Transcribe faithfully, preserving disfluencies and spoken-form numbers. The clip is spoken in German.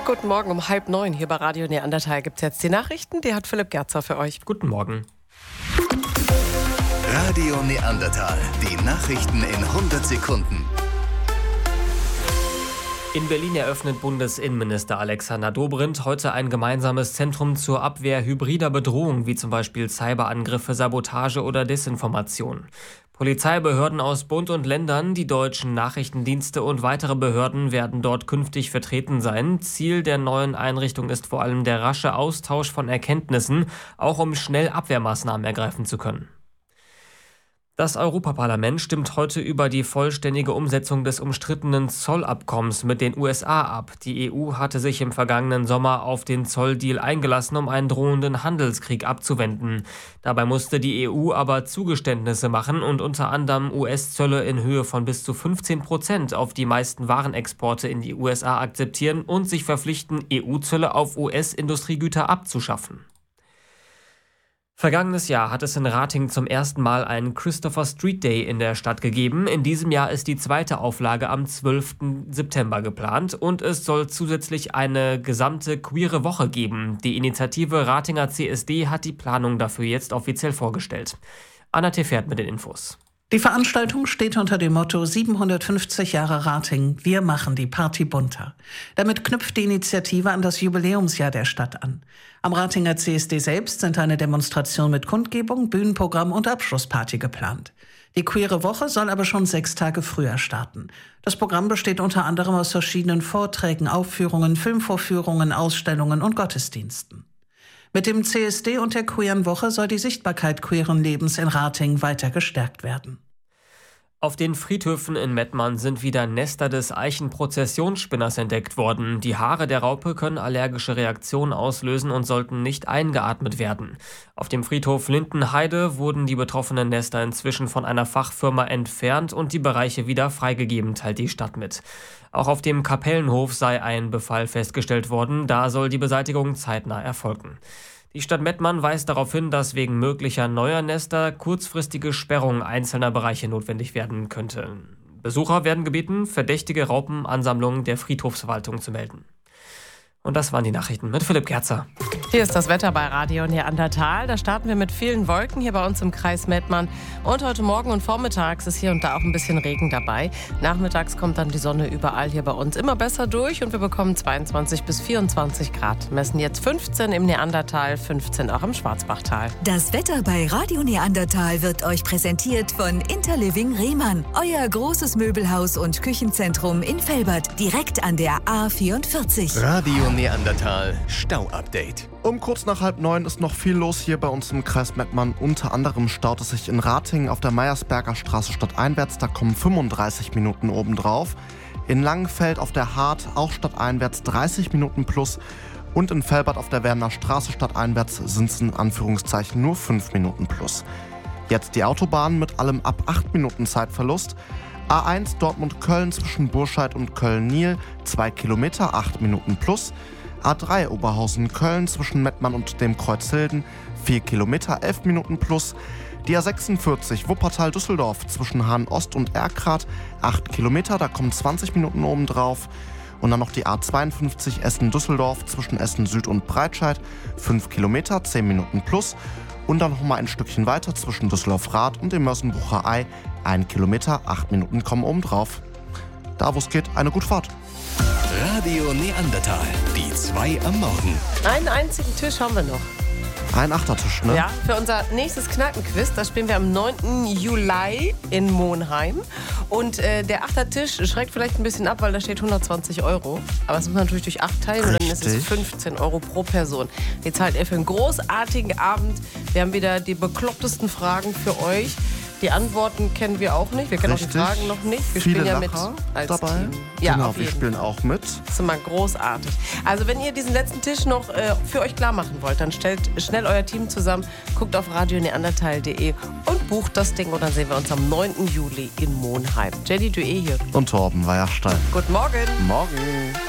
Guten Morgen um halb neun hier bei Radio Neandertal gibt es jetzt die Nachrichten. Die hat Philipp Gerzer für euch. Guten Morgen. Radio Neandertal, die Nachrichten in hundert Sekunden. In Berlin eröffnet Bundesinnenminister Alexander Dobrindt heute ein gemeinsames Zentrum zur Abwehr hybrider Bedrohungen, wie zum Beispiel Cyberangriffe, Sabotage oder Desinformation. Polizeibehörden aus Bund und Ländern, die deutschen Nachrichtendienste und weitere Behörden werden dort künftig vertreten sein. Ziel der neuen Einrichtung ist vor allem der rasche Austausch von Erkenntnissen, auch um schnell Abwehrmaßnahmen ergreifen zu können. Das Europaparlament stimmt heute über die vollständige Umsetzung des umstrittenen Zollabkommens mit den U S A ab. Die E U hatte sich im vergangenen Sommer auf den Zolldeal eingelassen, um einen drohenden Handelskrieg abzuwenden. Dabei musste die E U aber Zugeständnisse machen und unter anderem U S-Zölle in Höhe von bis zu fünfzehn Prozent auf die meisten Warenexporte in die U S A akzeptieren und sich verpflichten, E U-Zölle auf U S-Industriegüter abzuschaffen. Vergangenes Jahr hat es in Ratingen zum ersten Mal einen Christopher Street Day in der Stadt gegeben. In diesem Jahr ist die zweite Auflage am zwölften September geplant und es soll zusätzlich eine gesamte queere Woche geben. Die Initiative Ratinger C S D hat die Planung dafür jetzt offiziell vorgestellt. Anna Tefert mit den Infos. Die Veranstaltung steht unter dem Motto siebenhundertfünfzig Jahre Ratingen, wir machen die Party bunter. Damit knüpft die Initiative an das Jubiläumsjahr der Stadt an. Am Ratinger C S D selbst sind eine Demonstration mit Kundgebung, Bühnenprogramm und Abschlussparty geplant. Die queere Woche soll aber schon sechs Tage früher starten. Das Programm besteht unter anderem aus verschiedenen Vorträgen, Aufführungen, Filmvorführungen, Ausstellungen und Gottesdiensten. Mit dem C S D und der queeren Woche soll die Sichtbarkeit queeren Lebens in Ratingen weiter gestärkt werden. Auf den Friedhöfen in Mettmann sind wieder Nester des Eichenprozessionsspinners entdeckt worden. Die Haare der Raupe können allergische Reaktionen auslösen und sollten nicht eingeatmet werden. Auf dem Friedhof Lindenheide wurden die betroffenen Nester inzwischen von einer Fachfirma entfernt und die Bereiche wieder freigegeben, teilt die Stadt mit. Auch auf dem Kapellenhof sei ein Befall festgestellt worden, da soll die Beseitigung zeitnah erfolgen. Die Stadt Mettmann weist darauf hin, dass wegen möglicher neuer Nester kurzfristige Sperrung einzelner Bereiche notwendig werden könnte. Besucher werden gebeten, verdächtige Raupenansammlungen der Friedhofsverwaltung zu melden. Und das waren die Nachrichten mit Philipp Gerzer. Hier ist das Wetter bei Radio Neandertal. Da starten wir mit vielen Wolken hier bei uns im Kreis Mettmann. Und heute Morgen und vormittags ist hier und da auch ein bisschen Regen dabei. Nachmittags kommt dann die Sonne überall hier bei uns immer besser durch und wir bekommen zweiundzwanzig bis vierundzwanzig Grad. Messen jetzt fünfzehn im Neandertal, fünfzehn auch im Schwarzbachtal. Das Wetter bei Radio Neandertal wird euch präsentiert von Interliving Rehmann. Euer großes Möbelhaus und Küchenzentrum in Velbert, direkt an der A vierundvierzig. Radio Neandertal Stau-Update. Um kurz nach halb neun ist noch viel los hier bei uns im Kreis Mettmann. Unter anderem staut es sich in Ratingen auf der Meyersberger Straße stadteinwärts. Da kommen fünfunddreißig Minuten obendrauf. In Langenfeld auf der Hart auch stadteinwärts dreißig Minuten plus. Und in Velbert auf der Werner Straße stadteinwärts sind es in Anführungszeichen nur fünf Minuten plus. Jetzt die Autobahn mit allem ab acht Minuten Zeitverlust. A eins Dortmund-Köln zwischen Burscheid und Köln-Niel, zwei Kilometer, acht Minuten plus. A drei Oberhausen-Köln zwischen Mettmann und dem Kreuzhilden, vier Kilometer, elf Minuten plus. Die A sechsundvierzig Wuppertal-Düsseldorf zwischen Hahn-Ost und Erkrath, acht Kilometer, da kommen zwanzig Minuten obendrauf. Und dann noch die A zweiundfünfzig Essen-Düsseldorf zwischen Essen-Süd und Breitscheid, fünf Kilometer, zehn Minuten plus. Und dann noch mal ein Stückchen weiter zwischen Düsseldorf-Rath und dem Mörsenbrucher Ei, ein Kilometer, acht Minuten kommen obendrauf. Da wo es geht, eine gute Fahrt. Radio Neandertal, die zwei am Morgen. Einen einzigen Tisch haben wir noch. Ein Achtertisch, ne? Ja, für unser nächstes Kneipenquiz, das spielen wir am neunten Juli in Monheim. Und äh, der Achtertisch schreckt vielleicht ein bisschen ab, weil da steht hundertzwanzig Euro. Aber das muss man natürlich durch acht teilen und dann ist es fünfzehn Euro pro Person. Die zahlt ihr für einen großartigen Abend. Wir haben wieder die beklopptesten Fragen für euch. Die Antworten kennen wir auch nicht. Wir kennen Richtig. auch die Fragen noch nicht. Wir Viele spielen ja Lacher mit als dabei. Team. Ja, genau, auf wir jeden spielen auch mit. Das ist immer großartig. Also wenn ihr diesen letzten Tisch noch äh, für euch klar machen wollt, dann stellt schnell euer Team zusammen, guckt auf radio neandertal punkt de und bucht das Ding. Und dann sehen wir uns am neunten Juli in Monheim. Jenny Dué hier. Und Torben Weierstein. Guten Morgen. Morgen.